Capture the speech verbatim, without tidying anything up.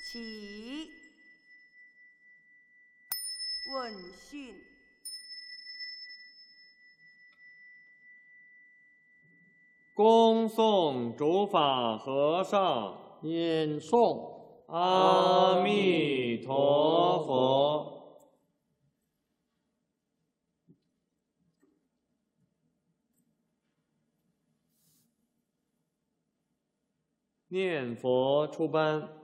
起。问讯。 恭送主法和尚。 念诵。 阿弥陀佛。念佛出班。